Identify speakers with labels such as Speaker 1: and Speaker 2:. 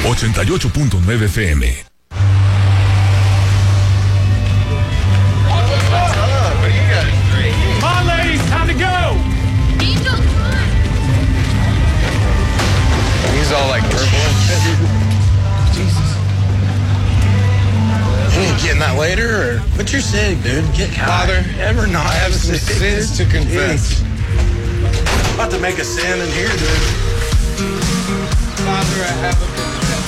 Speaker 1: 88.9 FM.
Speaker 2: Come on, ladies, time to go!
Speaker 3: Angel, come on!
Speaker 4: He's all like purple. Jesus.
Speaker 5: You ain't getting that later, or but you're sick, dude. Get
Speaker 4: Father,
Speaker 5: ever not
Speaker 4: I have some sins to confess.
Speaker 5: About to make a sin in here, dude.
Speaker 4: Father, I have a